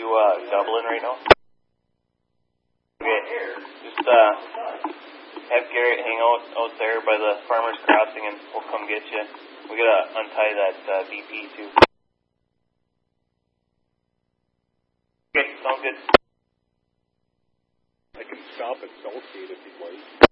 Dublin right now? Okay, just have Garrett hang out there by the Farmer's Crossing and we'll come get you. We gotta untie that BP too. Okay, sounds good. I can stop at Southgate if you'd like.